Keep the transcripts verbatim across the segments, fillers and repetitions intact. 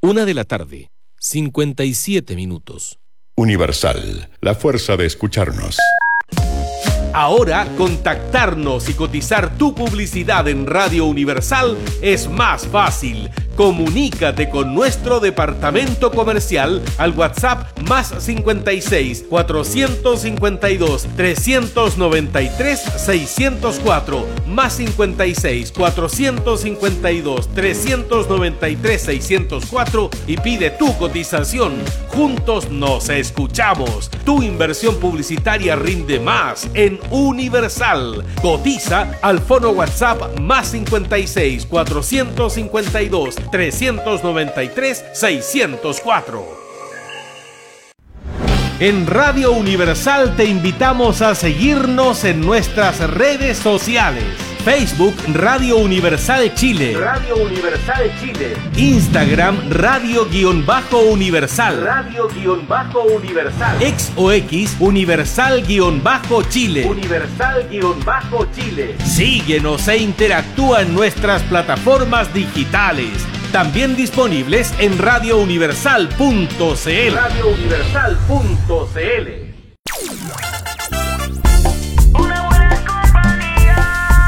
Una de la tarde, cincuenta y siete minutos. Universal, la fuerza de escucharnos. Ahora, contactarnos y cotizar tu publicidad en Radio Universal es más fácil. Comunícate con nuestro departamento comercial al WhatsApp más cincuenta y seis, cuatrocientos cincuenta y dos, trescientos noventa y tres, seiscientos cuatro, más cincuenta y seis, cuatrocientos cincuenta y dos, trescientos noventa y tres, seiscientos cuatro y pide tu cotización. Juntos nos escuchamos. Tu inversión publicitaria rinde más en Universal. Cotiza al fono WhatsApp más cincuenta y seis, cuatrocientos cincuenta y dos, trescientos noventa y tres, seiscientos cuatro. En Radio Universal te invitamos a seguirnos en nuestras redes sociales. Facebook Radio Universal Chile. Radio Universal Chile. Instagram Radio-Universal. Radio-Universal. Ex o X Universal-Chile. Universal-Chile. Síguenos e interactúa en nuestras plataformas digitales. También disponibles en radio universal punto c l. radio universal punto c l. Una buena compañía.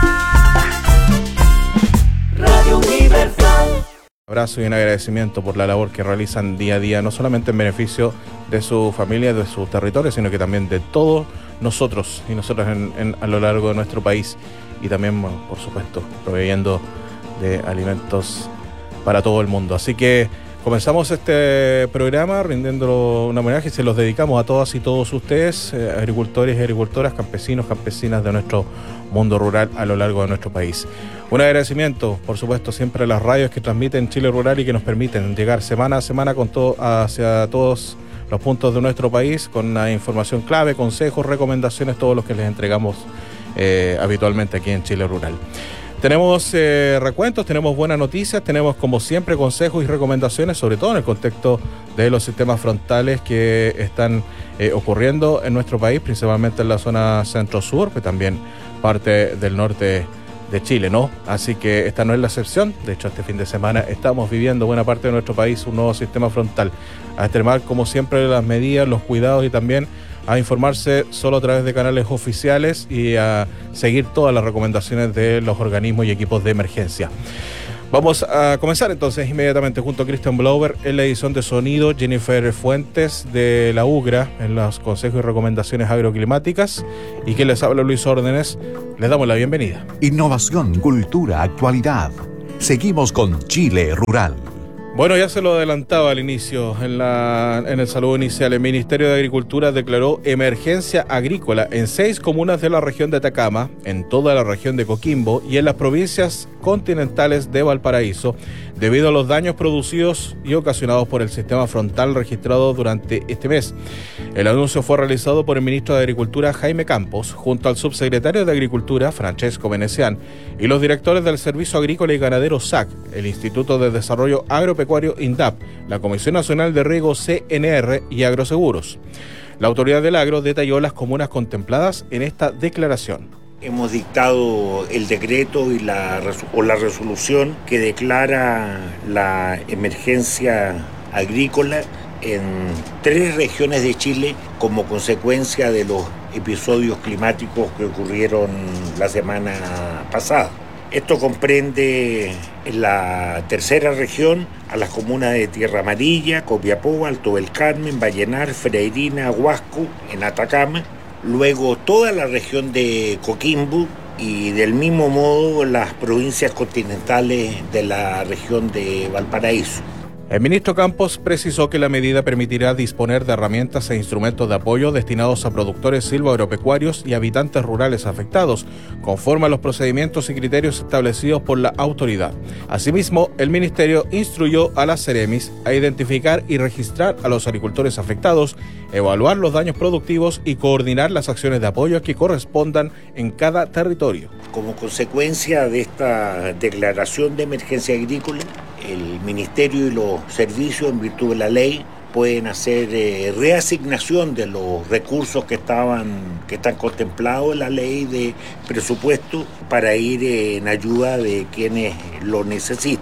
Radio Universal. Un abrazo y un agradecimiento por la labor que realizan día a día, no solamente en beneficio de su familia, de su territorio, sino que también de todos nosotros y nosotras en, en, a lo largo de nuestro país, y también, bueno, por supuesto, proveyendo de alimentos para todo el mundo. Así que comenzamos este programa rindiendo un homenaje y se los dedicamos a todas y todos ustedes, eh, agricultores y agricultoras, campesinos, campesinas de nuestro mundo rural a lo largo de nuestro país. Un agradecimiento, por supuesto, siempre a las radios que transmiten Chile Rural y que nos permiten llegar semana a semana con todo hacia todos los puntos de nuestro país con una información clave, consejos, recomendaciones, todos los que les entregamos eh, habitualmente aquí en Chile Rural. Tenemos eh, recuentos, tenemos buenas noticias, tenemos como siempre consejos y recomendaciones, sobre todo en el contexto de los sistemas frontales que están eh, ocurriendo en nuestro país, principalmente en la zona centro-sur, pero también parte del norte de Chile, ¿no? Así que esta no es la excepción. De hecho, este fin de semana estamos viviendo buena parte de nuestro país un nuevo sistema frontal. A extremar, como siempre, las medidas, los cuidados y también a informarse solo a través de canales oficiales y a seguir todas las recomendaciones de los organismos y equipos de emergencia. Vamos a comenzar entonces inmediatamente junto a Christian Blower en la edición de sonido, Jennifer Fuentes de la UGRA en los consejos y recomendaciones agroclimáticas, y quien les habla, Luis Órdenes. Les damos la bienvenida. Innovación, cultura, actualidad. Seguimos con Chile Rural. Bueno, ya se lo adelantaba al inicio, en, la, en el saludo inicial. El Ministerio de Agricultura declaró emergencia agrícola en seis comunas de la región de Atacama, en toda la región de Coquimbo y en las provincias continentales de Valparaíso, debido a los daños producidos y ocasionados por el sistema frontal registrado durante este mes. El anuncio fue realizado por el ministro de Agricultura, Jaime Campos, junto al subsecretario de Agricultura, Francesco Venecián, y los directores del Servicio Agrícola y Ganadero S A C, el Instituto de Desarrollo Agropecuario INDAP, la Comisión Nacional de Riego C N R y Agroseguros. La autoridad del agro detalló las comunas contempladas en esta declaración. Hemos dictado el decreto y la, o la resolución que declara la emergencia agrícola en tres regiones de Chile como consecuencia de los episodios climáticos que ocurrieron la semana pasada. Esto comprende en la tercera región a las comunas de Tierra Amarilla, Copiapó, Alto del Carmen, Vallenar, Freirina, Huasco, en Atacama. Luego toda la región de Coquimbo y del mismo modo las provincias continentales de la región de Valparaíso. El ministro Campos precisó que la medida permitirá disponer de herramientas e instrumentos de apoyo destinados a productores silvoagropecuarios y habitantes rurales afectados, conforme a los procedimientos y criterios establecidos por la autoridad. Asimismo, el ministerio instruyó a las Ceremis a identificar y registrar a los agricultores afectados, evaluar los daños productivos y coordinar las acciones de apoyo que correspondan en cada territorio. Como consecuencia de esta declaración de emergencia agrícola, el Ministerio y los servicios, en virtud de la ley, pueden hacer eh, reasignación de los recursos que estaban que están contemplados en la ley de presupuesto para ir eh, en ayuda de quienes lo necesiten.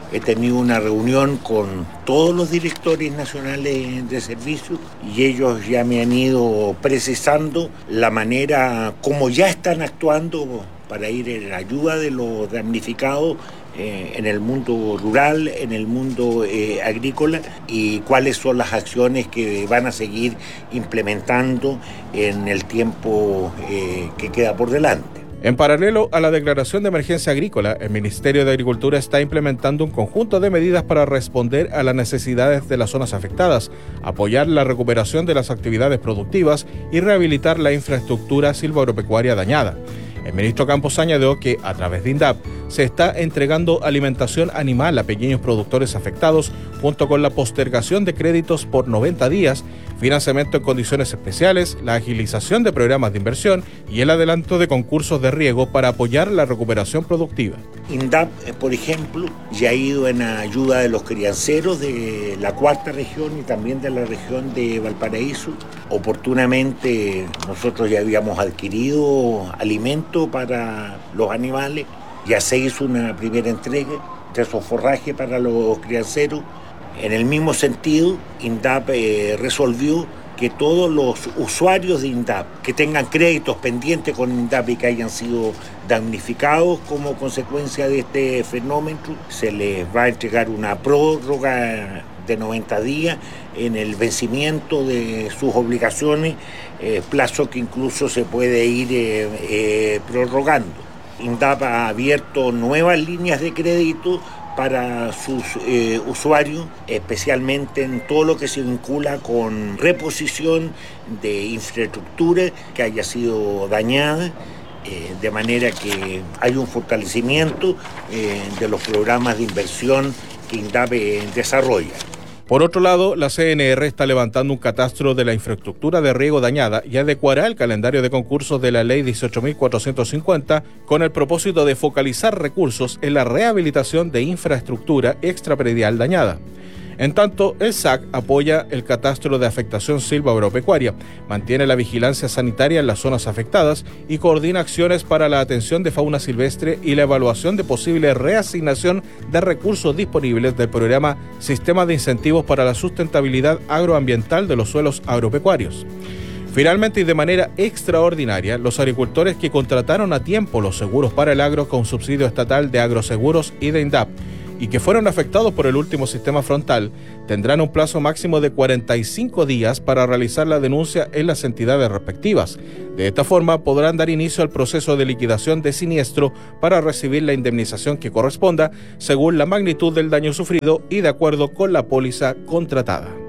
He tenido una reunión con todos los directores nacionales de servicio y ellos ya me han ido precisando la manera como ya están actuando para ir en ayuda de los damnificados eh, en el mundo rural, en el mundo eh, agrícola, y cuáles son las acciones que van a seguir implementando en el tiempo eh, que queda por delante. En paralelo a la declaración de emergencia agrícola, el Ministerio de Agricultura está implementando un conjunto de medidas para responder a las necesidades de las zonas afectadas, apoyar la recuperación de las actividades productivas y rehabilitar la infraestructura silvoagropecuaria dañada. El ministro Campos añadió que, a través de INDAP, se está entregando alimentación animal a pequeños productores afectados, junto con la postergación de créditos por noventa días, financiamiento en condiciones especiales, la agilización de programas de inversión y el adelanto de concursos de riego para apoyar la recuperación productiva. INDAP, por ejemplo, ya ha ido en ayuda de los crianceros de la cuarta región y también de la región de Valparaíso. Oportunamente nosotros ya habíamos adquirido alimento para los animales, ya se hizo una primera entrega de esos forrajes para los crianceros. En el mismo sentido, INDAP eh, resolvió que todos los usuarios de INDAP que tengan créditos pendientes con INDAP y que hayan sido damnificados como consecuencia de este fenómeno, se les va a entregar una prórroga de noventa días en el vencimiento de sus obligaciones, eh, plazo que incluso se puede ir eh, eh, prorrogando. INDAP ha abierto nuevas líneas de crédito para sus eh, usuarios, especialmente en todo lo que se vincula con reposición de infraestructura que haya sido dañada, eh, de manera que hay un fortalecimiento eh, de los programas de inversión que INDAP eh, desarrolla. Por otro lado, la C N R está levantando un catastro de la infraestructura de riego dañada y adecuará el calendario de concursos de la Ley dieciocho mil cuatrocientos cincuenta con el propósito de focalizar recursos en la rehabilitación de infraestructura extrapredial dañada. En tanto, el S A C apoya el catastro de afectación silvoagropecuaria, mantiene la vigilancia sanitaria en las zonas afectadas y coordina acciones para la atención de fauna silvestre y la evaluación de posible reasignación de recursos disponibles del programa Sistema de Incentivos para la Sustentabilidad Agroambiental de los Suelos Agropecuarios. Finalmente, y de manera extraordinaria, los agricultores que contrataron a tiempo los seguros para el agro con subsidio estatal de agroseguros y de INDAP y que fueron afectados por el último sistema frontal, tendrán un plazo máximo de cuarenta y cinco días para realizar la denuncia en las entidades respectivas. De esta forma, podrán dar inicio al proceso de liquidación de siniestro para recibir la indemnización que corresponda según la magnitud del daño sufrido y de acuerdo con la póliza contratada.